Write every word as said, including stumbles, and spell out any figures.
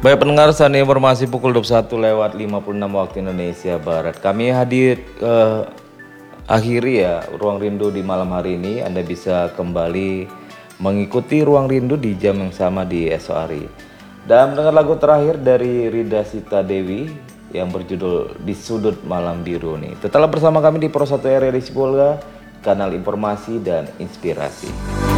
Baik pendengar, saat ini informasi pukul dua puluh satu lewat lima puluh enam waktu Indonesia Barat. Kami hadir eh, akhiri ya Ruang Rindu di malam hari ini. Anda bisa kembali mengikuti Ruang Rindu di jam yang sama di esok hari. Dan mendengar lagu terakhir dari Rida Sita Dewi yang berjudul Di Sudut Malam Biru nih. Tetaplah bersama kami di Pro satu R R I Sibolga, kanal informasi dan inspirasi.